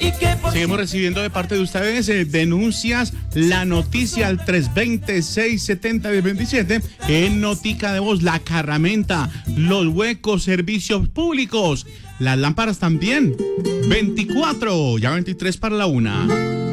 Seguimos recibiendo de parte de ustedes denuncias, la noticia al 320-670-1027 en Notica de Voz, la carramenta, los huecos, servicios públicos, las lámparas también. 24, ya 23 para la 1.